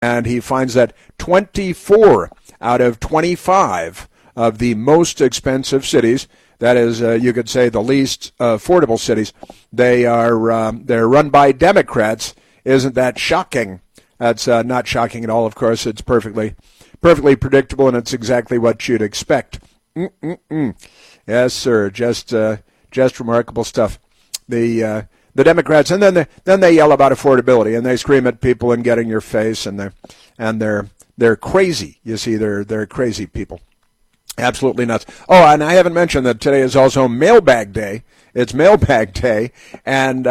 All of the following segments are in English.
and he finds that 24 out of 25 of the most expensive cities, that is, you could say the least affordable cities, they're run by Democrats. Isn't that shocking? That's not shocking at all, of course. It's perfectly predictable, and it's exactly what you'd expect. Yes, sir. Just remarkable stuff. The Democrats, and then they yell about affordability, and they scream at people and get in your face, and they're crazy. You see, they're crazy people. Absolutely nuts. Oh, and I haven't mentioned that today is also Mailbag Day. It's Mailbag Day, and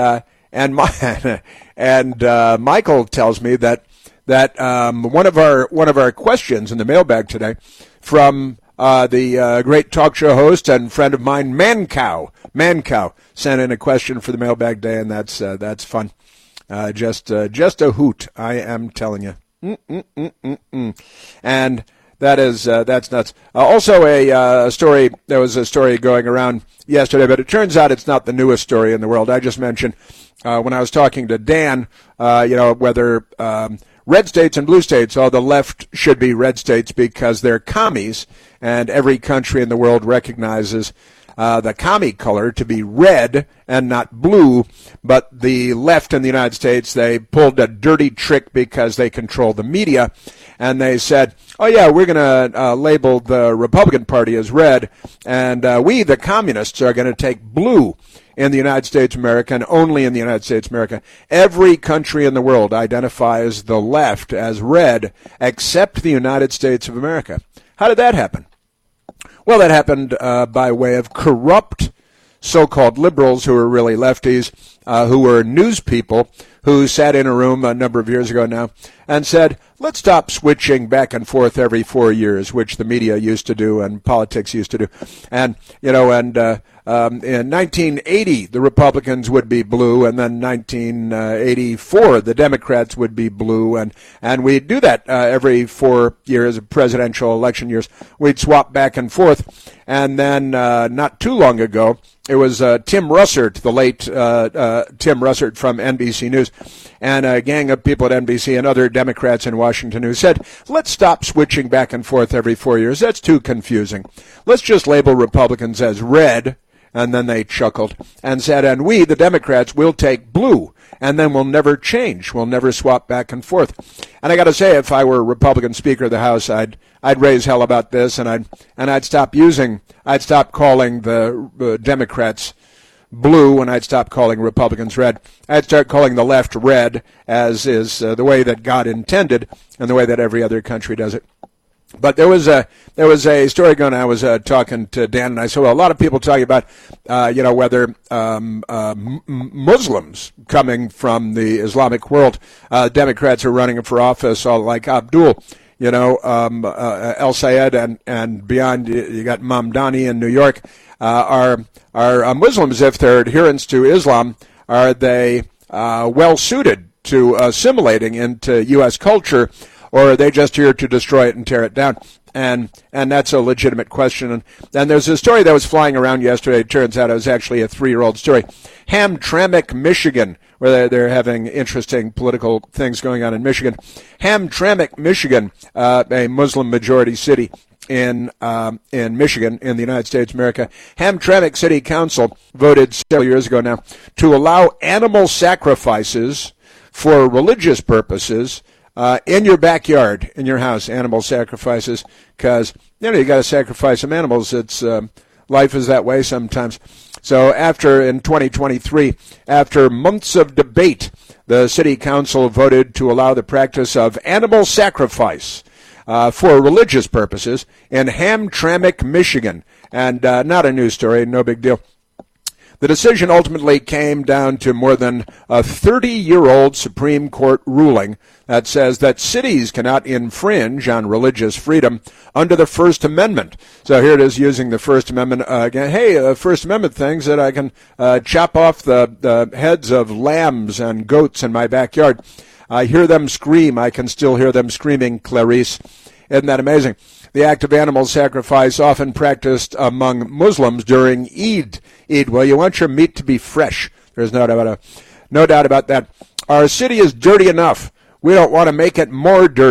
Michael tells me that one of our questions in the mailbag today from the great talk show host and friend of mine, Mancow sent in a question for the Mailbag Day, and that's fun. Just a hoot, I am telling you. And that's nuts. Also, a story. There was a story going around yesterday, but it turns out it's not the newest story in the world. I just mentioned when I was talking to Dan, whether red states and blue states, the left should be red states because they're commies, and every country in the world recognizes the commie color to be red and not blue. But the left in the United States, they pulled a dirty trick because they control the media, and they said, oh yeah, we're going to label the Republican Party as red, and we, the communists, are going to take blue in the United States of America, and only in the United States of America. Every country in the world identifies the left as red, except the United States of America. How did that happen? Well, that happened by way of corrupt so-called liberals who were really lefties, who were news people, who sat in a room a number of years ago now and said, let's stop switching back and forth every 4 years, which the media used to do and politics used to do. And, in 1980, the Republicans would be blue, and then 1984, the Democrats would be blue, and we'd do that every 4 years of presidential election years. We'd swap back and forth. And then not too long ago, it was Tim Russert, the late Tim Russert from NBC News, and a gang of people at NBC and other Democrats in Washington who said, let's stop switching back and forth every 4 years. That's too confusing. Let's just label Republicans as red. And then they chuckled and said, and we, the Democrats, will take blue, and then we'll never change. We'll never swap back and forth. And I got to say, if I were Republican Speaker of the House, I'd raise hell about this, and I'd stop calling the Democrats blue, and I'd stop calling Republicans red. I'd start calling the left red, as is the way that God intended, and the way that every other country does it. But there was a story going on. I was talking to Dan, and I saw a lot of people talking about, whether Muslims coming from the Islamic world, Democrats are running for office, all like Abdul, El Sayed and beyond. You got Mamdani in New York. Are Muslims, if they're adherents to Islam, are they well suited to assimilating into U.S. culture? Or are they just here to destroy it and tear it down? And that's a legitimate question. And there's a story that was flying around yesterday. It turns out it was actually a 3-year-old story. Hamtramck, Michigan, where they're having interesting political things going on in Michigan. Hamtramck, Michigan, a Muslim-majority city in Michigan, in the United States of America. Hamtramck City Council voted several years ago now to allow animal sacrifices for religious purposes in your backyard, in your house, animal sacrifices, because, you got to sacrifice some animals. It's life is that way sometimes. So in 2023, after months of debate, the city council voted to allow the practice of animal sacrifice for religious purposes in Hamtramck, Michigan. And not a news story, no big deal. The decision ultimately came down to more than a 30-year-old Supreme Court ruling that says that cities cannot infringe on religious freedom under the First Amendment. So here it is using the First Amendment again. Hey, First Amendment things that I can chop off the heads of lambs and goats in my backyard. I hear them scream. I can still hear them screaming, Clarice. Isn't that amazing? The act of animal sacrifice often practiced among Muslims during Eid. Well, you want your meat to be fresh. There's no doubt about that. Our city is dirty enough We don't want to make it more dirty.